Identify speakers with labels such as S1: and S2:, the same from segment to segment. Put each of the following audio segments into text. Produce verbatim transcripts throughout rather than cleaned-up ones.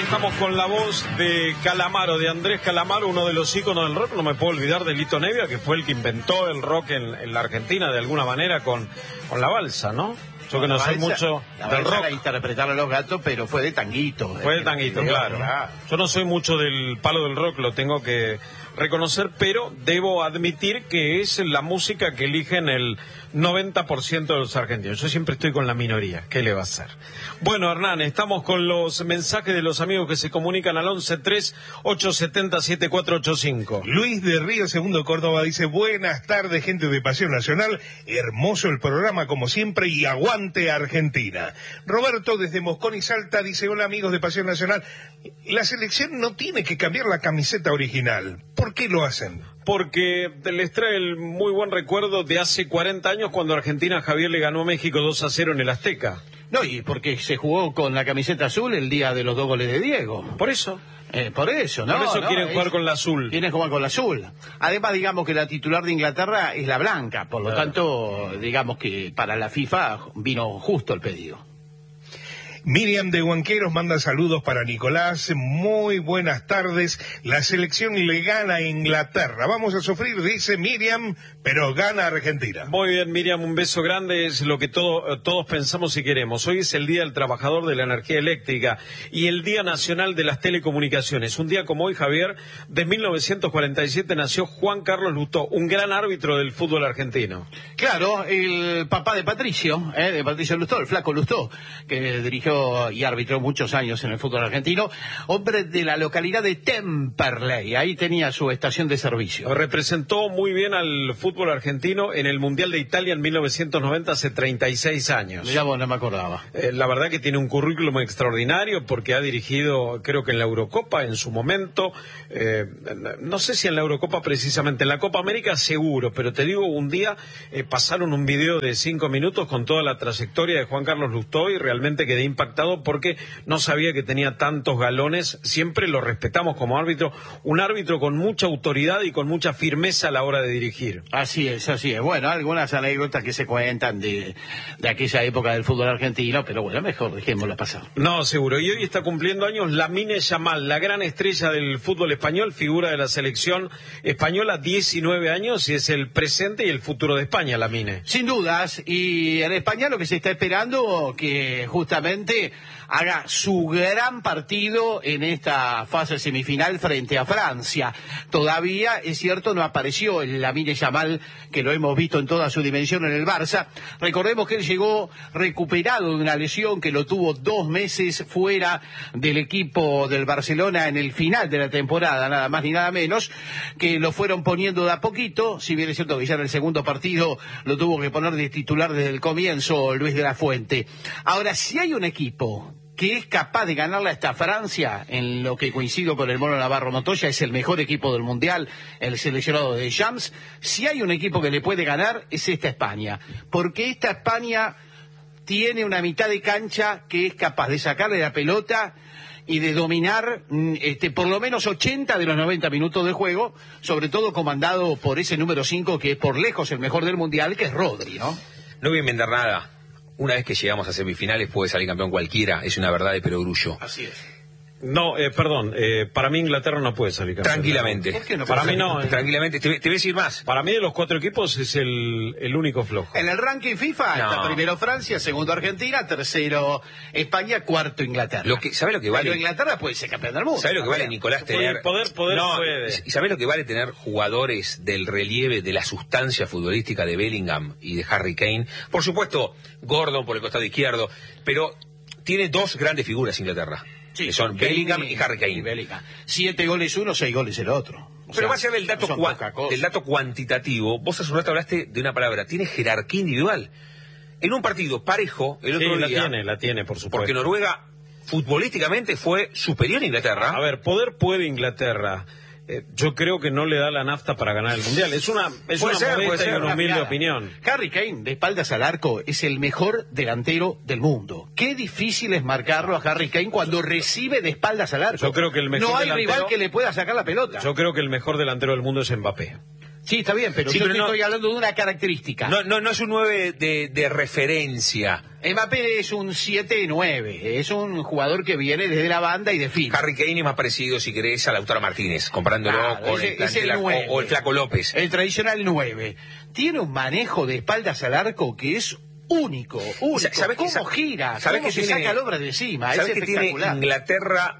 S1: estamos con la voz de Calamaro, de Andrés Calamaro, uno de los íconos del rock. No me puedo olvidar de Lito Nevia, que fue el que inventó el rock en, en la Argentina de alguna manera con, con la balsa, ¿no? Yo que no soy mucho del rock.
S2: La interpretaron Los Gatos, pero fue de tanguito.
S1: Fue de tanguito, claro. Yo no soy mucho del palo del rock, lo tengo que reconocer, pero debo admitir que es la música que eligen el noventa por ciento de los argentinos. Yo siempre estoy con la minoría, ¿qué le va a hacer? Bueno, Hernán, estamos con los mensajes de los amigos que se comunican al once tres ocho siete cero siete cuatro ocho cinco.
S3: Luis de Río Segundo Córdoba dice: buenas tardes, gente de Pasión Nacional, hermoso el programa como siempre y aguante Argentina. Roberto desde Moscón y Salta dice: hola amigos de Pasión Nacional, la selección no tiene que cambiar la camiseta original. ¿Por qué lo hacen?
S1: Porque les trae el muy buen recuerdo de hace cuarenta años cuando Argentina Javier le ganó a México dos a cero en el Azteca.
S2: No, y porque se jugó con la camiseta azul el día de los dos goles de Diego.
S1: Por eso.
S2: Eh, por eso, ¿no?
S1: Por eso
S2: no,
S1: quieren
S2: es,
S1: jugar con la azul.
S2: Quieren jugar con la azul. Además, digamos que la titular de Inglaterra es la blanca, por lo claro. tanto, digamos que para la FIFA vino justo el pedido.
S3: Miriam de Huanqueros manda saludos para Nicolás. Muy buenas tardes. La selección le gana a Inglaterra. Vamos a sufrir, dice Miriam, pero gana Argentina.
S1: Muy bien, Miriam, un beso grande. Es lo que todo, todos pensamos y queremos. Hoy es el Día del Trabajador de la Energía Eléctrica y el Día Nacional de las Telecomunicaciones. Un día como hoy, Javier, de mil novecientos cuarenta y siete nació Juan Carlos Lustó, un gran árbitro del fútbol argentino.
S2: Claro, el papá de Patricio, eh, de Patricio Lustó, el flaco Lustó, que dirigió y arbitró muchos años en el fútbol argentino, hombre de la localidad de Temperley, ahí tenía su estación de servicio.
S1: Representó muy bien al fútbol argentino en el Mundial de Italia en mil novecientos noventa, hace treinta y seis años.
S2: Ya vos no me acordaba.
S1: Eh, la verdad que tiene un currículum extraordinario porque ha dirigido, creo que en la Eurocopa en su momento, eh, no sé si en la Eurocopa precisamente, en la Copa América seguro, pero te digo, un día eh, pasaron un video de cinco minutos con toda la trayectoria de Juan Carlos Lustó y realmente quedé impactado porque no sabía que tenía tantos galones. Siempre lo respetamos como árbitro, un árbitro con mucha autoridad y con mucha firmeza a la hora de dirigir.
S2: Así es, así es. Bueno, algunas anécdotas que se cuentan de, de aquella época del fútbol argentino, pero bueno, mejor dejémosla pasar.
S1: No, seguro. Y hoy está cumpliendo años Lamine Yamal, la gran estrella del fútbol español, figura de la selección española, diecinueve años, y es el presente y el futuro de España, Lamine.
S2: Sin dudas, y en España lo que se está esperando que justamente haga su gran partido en esta fase semifinal frente a Francia. Todavía, es cierto, no apareció el Lamine Yamal, que lo hemos visto en toda su dimensión en el Barça. Recordemos que él llegó recuperado de una lesión que lo tuvo dos meses fuera del equipo del Barcelona en el final de la temporada, nada más ni nada menos, que lo fueron poniendo de a poquito, si bien es cierto que ya en el segundo partido lo tuvo que poner de titular desde el comienzo Luis de la Fuente. Ahora, si hay un equipo que es capaz de ganarle a esta Francia, en lo que coincido con el Mono Navarro Montoya, es el mejor equipo del Mundial, el seleccionado de Champs. Si hay un equipo que le puede ganar, es esta España, porque esta España tiene una mitad de cancha que es capaz de sacarle la pelota y de dominar este, por lo menos ochenta de los noventa minutos de juego, sobre todo comandado por ese número cinco que es por lejos el mejor del Mundial, que es Rodri, ¿no?
S4: No voy a inventar nada. Una vez que llegamos a semifinales puede salir campeón cualquiera, es una verdad de perogrullo.
S2: Así es.
S1: No, eh, perdón, eh, para mí Inglaterra no puede salir campeón.
S4: Tranquilamente.
S2: ¿Por qué no?
S1: Para mí no. Eh.
S4: Tranquilamente, te, te voy a decir más.
S1: Para mí de los cuatro equipos es el, el único flojo.
S2: En el ranking FIFA
S4: no.
S2: está primero Francia, segundo Argentina, tercero España, cuarto Inglaterra.
S4: Lo que, ¿sabés lo que vale?
S2: Pero Inglaterra puede ser campeón del mundo.
S4: ¿Sabés lo que vale, Nicolás, tener...
S1: Poder, poder,
S4: no,
S1: puede.
S4: ¿Y sabés lo que vale tener jugadores del relieve, de la sustancia futbolística de Bellingham y de Harry Kane? Por supuesto, Gordon por el costado izquierdo, pero tiene dos grandes figuras Inglaterra. Sí, que son Bellingham y, y Harry Kane.
S2: Y Bellingham. Siete goles uno, seis goles el otro. O
S4: Pero
S2: sea,
S4: más allá del dato, no del dato cuantitativo, vos hace un rato hablaste de una palabra, tiene jerarquía individual. En un partido parejo, el otro
S1: sí,
S4: día...
S1: la tiene, la tiene, por supuesto.
S4: Porque Noruega, futbolísticamente, fue superior a Inglaterra.
S1: A ver, poder puede Inglaterra. Eh, yo creo que no le da la nafta para ganar el Mundial. Es una, es una
S4: ser,
S1: modesta y una humilde
S2: mirada.
S1: opinión.
S2: Harry Kane, de espaldas al arco, es el mejor delantero del mundo. Qué difícil es marcarlo a Harry Kane cuando recibe de espaldas al arco.
S1: Yo creo que el mejor
S2: No hay
S1: delantero,
S2: rival que le pueda sacar la pelota.
S1: Yo creo que el mejor delantero del mundo es Mbappé.
S2: Sí, está bien, pero
S4: sí,
S2: yo
S4: pero
S2: te
S4: no,
S2: estoy hablando de una característica.
S4: No, no, no es un nueve de, de referencia.
S2: Mbappé es un siete nueve, es un jugador que viene desde la banda y define.
S4: Harry Kane es más parecido, si querés, a Lautaro Martínez, comparándolo
S2: Claro,
S4: con
S2: ese-
S4: el, plantel
S2: ese
S4: o,
S2: nueve.
S4: o el Flaco López.
S2: El tradicional nueve. Tiene un manejo de espaldas al arco que es único, único.
S4: ¿Sabés que
S2: ¿Cómo
S4: sa-
S2: gira?
S4: sabés
S2: ¿Cómo
S4: que
S2: se
S4: tiene-
S2: saca el obra de encima? Es
S4: ¿Sabes qué tiene
S2: espectacular.
S4: Inglaterra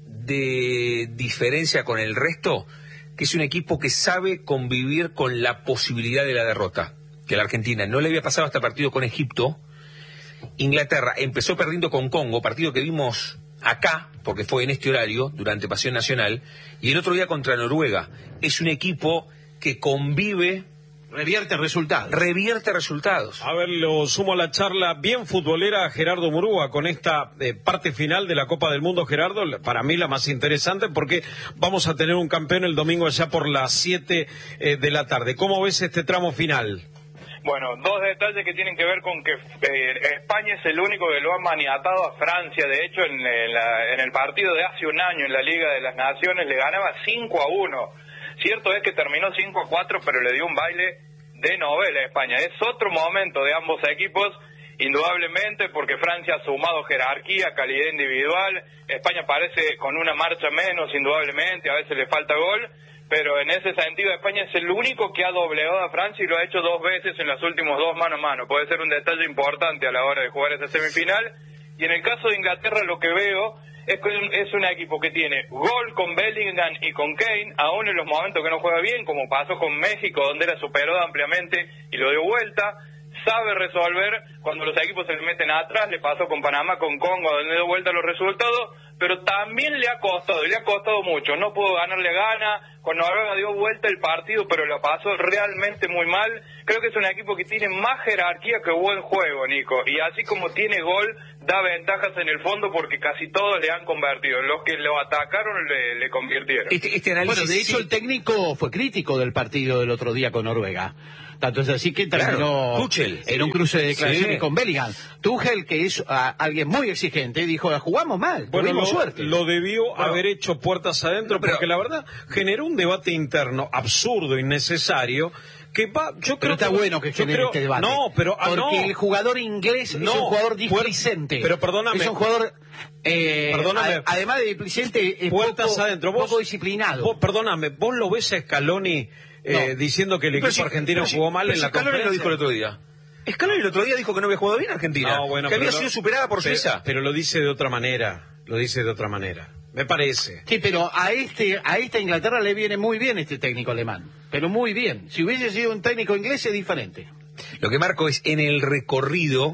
S4: de diferencia con el resto? Que es un equipo que sabe convivir con la posibilidad de la derrota. Que la Argentina no le había pasado hasta partido con Egipto. Inglaterra empezó perdiendo con Congo, partido que vimos acá, porque fue en este horario, durante Pasión Nacional, y el otro día contra Noruega. Es un equipo que convive,
S2: Revierte resultados.
S4: revierte resultados.
S1: A ver, lo sumo a la charla bien futbolera a Gerardo Murúa con esta eh, parte final de la Copa del Mundo, Gerardo, la- para mí la más interesante porque vamos a tener un campeón el domingo allá por las siete eh, de la tarde. ¿Cómo ves este tramo final?
S5: Bueno, dos detalles que tienen que ver con que eh, España es el único que lo ha maniatado a Francia. De hecho, en, en la- en el partido de hace un año en la Liga de las Naciones le ganaba cinco a uno. Cierto es que terminó cinco a cuatro, pero le dio un baile de novela a España. Es otro momento de ambos equipos, indudablemente, porque Francia ha sumado jerarquía, calidad individual. España parece con una marcha menos, indudablemente, a veces le falta gol. Pero en ese sentido España es el único que ha doblegado a Francia y lo ha hecho dos veces en los últimos dos mano a mano. Puede ser un detalle importante a la hora de jugar esa semifinal. Y en el caso de Inglaterra lo que veo es que es un equipo que tiene gol con Bellingham y con Kane, aún en los momentos que no juega bien, como pasó con México, donde era superado ampliamente y lo dio vuelta. Sabe resolver cuando los equipos se le meten atrás, le pasó con Panamá, con Congo, donde dio vuelta los resultados, pero también le ha costado, y le ha costado mucho. No pudo ganarle gana, con Noruega dio vuelta el partido, pero lo pasó realmente muy mal. Creo que es un equipo que tiene más jerarquía que buen juego, Nico, y así como tiene gol, da ventajas en el fondo porque casi todos le han convertido. Los que lo atacaron le, le convirtieron.
S4: Este, este análisis,
S2: Bueno, de hecho
S4: sí,
S2: el técnico fue crítico del partido del otro día con Noruega. Tanto es así que terminó
S4: Claro, Tuchel,
S2: en un
S4: sí.
S2: cruce de declaraciones
S4: Sí.
S2: con Bellingham. Tuchel, que es ah, alguien muy exigente, dijo, jugamos mal,
S1: Bueno,
S2: tuvimos
S1: lo,
S2: suerte.
S1: lo debió
S4: Bueno.
S1: haber hecho puertas adentro,
S4: No, pero-
S1: porque la verdad generó un debate interno absurdo, innecesario, que va, yo
S2: Pero
S1: creo
S2: está
S1: que,
S2: bueno que
S1: yo
S2: genere
S1: creo-
S2: este debate.
S1: No, pero ah,
S2: Porque
S1: no.
S2: el jugador inglés
S1: No,
S2: es un jugador
S1: puer-
S2: displicente.
S1: pero perdóname.
S2: Es un jugador, eh,
S1: Perdóname.
S2: a- además de displicente, es
S1: Puertas
S2: poco,
S1: adentro. Vos,
S2: poco disciplinado.
S1: Vos, perdóname, ¿vos lo ves a Scaloni eh,
S2: No.
S1: diciendo que el
S4: Pero
S1: equipo
S4: si-
S1: argentino
S4: pero si-
S1: jugó mal
S4: pero
S1: en
S4: si
S1: la
S4: Scaloni lo
S1: conferencia?
S4: dijo el otro día. Scaloni el otro día dijo que no había jugado bien Argentina,
S1: No, bueno,
S4: que
S1: pero
S4: había
S1: lo-
S4: sido superada por
S1: pero-
S4: Suiza.
S1: Pero lo dice de otra manera, lo dice de otra manera, me parece.
S2: Sí, pero a este a esta Inglaterra le viene muy bien este técnico alemán. Pero muy bien. Si hubiese sido un técnico inglés es diferente.
S4: Lo que marco es en el recorrido,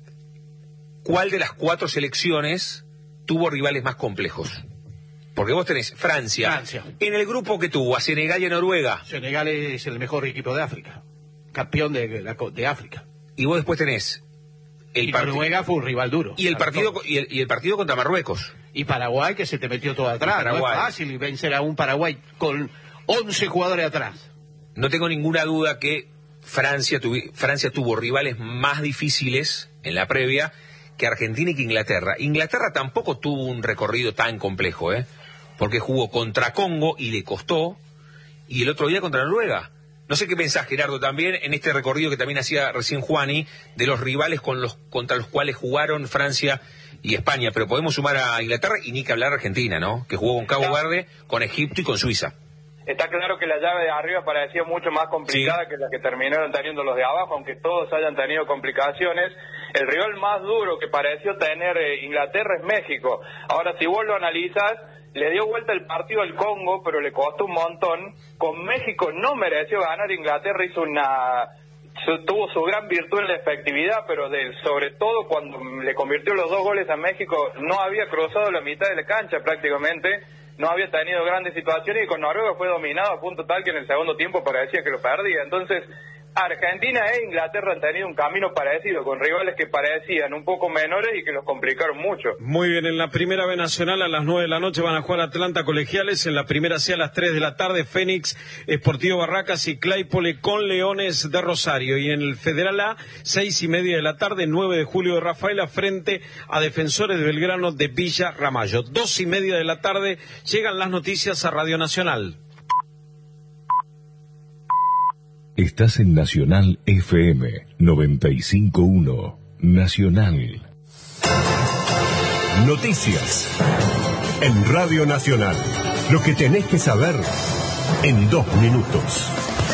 S4: ¿cuál de las cuatro selecciones tuvo rivales más complejos? Porque vos tenés Francia,
S2: Francia.
S4: en el grupo que tuvo a Senegal y a Noruega,
S2: Senegal es el mejor equipo de África. Campeón de, la co- de África.
S4: y vos después tenés el
S2: Y
S4: partido
S2: Noruega fue un rival duro.
S4: y el
S2: Claro,
S4: partido
S2: todo.
S4: y el, y el partido contra Marruecos.
S2: Y Paraguay que se te metió todo atrás.
S4: Y Paraguay.
S2: No es fácil vencer a un Paraguay con once jugadores atrás.
S4: No tengo ninguna duda que Francia, tuvi- Francia tuvo rivales más difíciles en la previa que Argentina y que Inglaterra. Inglaterra tampoco tuvo un recorrido tan complejo, ¿eh? Porque jugó contra Congo y le costó, y el otro día contra Noruega. No sé qué pensás, Gerardo, también en este recorrido que también hacía recién Juani, de los rivales con los, contra los cuales jugaron Francia y España, pero podemos sumar a Inglaterra y ni que hablar a Argentina, ¿no? Que jugó con Cabo Verde, con Egipto y con Suiza.
S5: Está claro que la llave de arriba parecía mucho más complicada
S4: Sí.
S5: que la que terminaron teniendo los de abajo, aunque todos hayan tenido complicaciones. El rival más duro que pareció tener eh, Inglaterra es México. Ahora, si vos lo analizas, le dio vuelta el partido al Congo, pero le costó un montón. Con México no mereció ganar. Inglaterra hizo una... su- tuvo su gran virtud en la efectividad, pero de, sobre todo cuando le convirtió los dos goles a México, no había cruzado la mitad de la cancha prácticamente. No había tenido grandes situaciones y con Noruega fue dominado a punto tal que en el segundo tiempo parecía que lo perdía. Entonces, Argentina e Inglaterra han tenido un camino parecido, con rivales que parecían un poco menores y que los complicaron mucho.
S1: Muy bien, en la primera B Nacional a las nueve de la noche van a jugar Atlanta Colegiales, en la primera C a las tres de la tarde Fénix, Sportivo Barracas y Claypole con Leones de Rosario, y en el Federal A, seis y media de la tarde, nueve de julio de Rafaela frente a Defensores de Belgrano de Villa Ramallo. Dos y media de la tarde llegan las noticias a Radio Nacional.
S6: Estás en Nacional F M noventa y cinco punto uno. Nacional. Noticias en Radio Nacional. Lo que tenés que saber en dos minutos.